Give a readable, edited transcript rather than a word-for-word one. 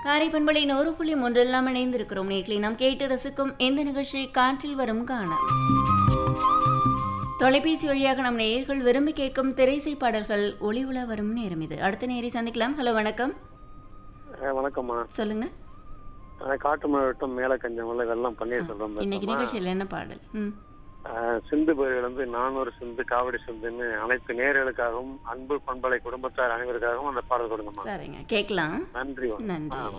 காரை பண்பலை 100.3 நாம் இணைந்திருக்கிறோம். நேர்களை நாம் கேட்டு ரசிக்கும் இந்த நிகழ்ச்சி காற்றில் வரும் காணம். தொலைபேசி வழியாக நம் நேயர்கள் விரும்பி கேட்கும் திரைசை பாடல்கள் ஒளி உலா வரும் நேரம் இது. அடுத்த நேரை சந்திக்கலாம். ஹலோ, வணக்கம். வணக்கம்மா. சொல்லுங்க. காட்டு மாவட்டம் மேலக்கஞ்சமல்ல வெள்ளம் பன்னீர் செல்வம். இன்னைக்கு நிகழ்ச்சியில் என்ன பாடல்? சிந்து பயிர்கள் நானூறு சிந்து காவடி சிந்துன்னு அனைத்து நேயர்களுக்காகவும் அன்பு பண்பலை குடும்பத்தார் அனைவருக்காகவும் அந்த பாடல் கொடுங்கம்மா. சரிங்க, கேட்கலாம். நன்றி. நன்றி.